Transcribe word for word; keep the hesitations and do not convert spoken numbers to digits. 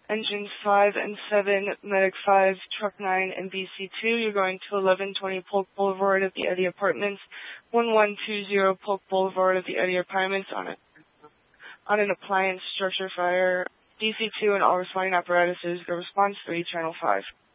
Engines five and seven, Medic five, Truck nine, and B C two. You're going to eleven twenty Polk Boulevard at the Eddy Apartments, one one two zero Polk Boulevard at the Eddy Apartments on, a, on an appliance structure fire. D C two and all responding apparatuses, go response three, channel five.